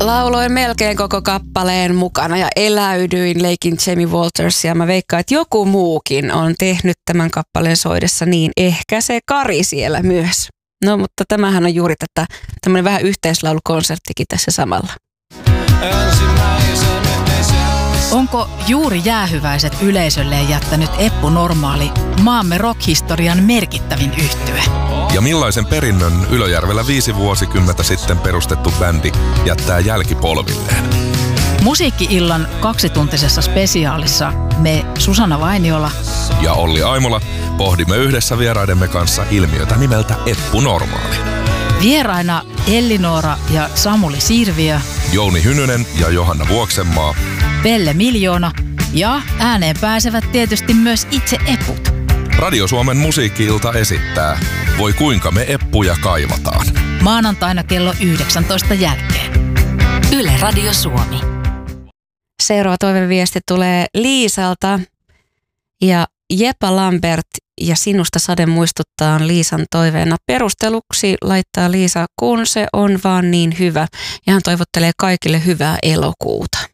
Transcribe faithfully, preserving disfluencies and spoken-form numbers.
Lauloin melkein koko kappaleen mukana ja eläydyin leikin Jamie Waltersia. Mä veikkaan, että joku muukin on tehnyt tämän kappaleen soidessa niin. Ehkä se Kari siellä myös. No, mutta tämähän on juuri tätä, tämmöinen vähän yhteislaulukonserttikin tässä samalla. Onko juuri jäähyväiset yleisölleen jättänyt Eppu Normaali maamme rock-historian merkittävin yhtye? Ja millaisen perinnön Ylöjärvellä viisi vuosikymmentä sitten perustettu bändi jättää jälkipolvilleen? Musiikki-illan kaksituntisessa spesiaalissa me Susanna Vainiola ja Olli Aimola pohdimme yhdessä vieraidemme kanssa ilmiötä nimeltä Eppu Normaali. Vieraina Elli-Noora ja Samuli Sirviö, Jouni Hynynen ja Johanna Vuoksenmaa, Pelle Miljoona ja ääneen pääsevät tietysti myös itse Eput. Radio Suomen musiikki-ilta esittää Voi kuinka me Eppuja kaivataan. Maanantaina kello yhdeksäntoista jälkeen. Yle Radio Suomi. Seuraava toiveviesti tulee Liisalta ja Jepa Lambert ja Sinusta sade muistuttaa on Liisan toiveena. Perusteluksi laittaa Liisa, kun se on vaan niin hyvä. Ja hän toivottelee kaikille hyvää elokuuta.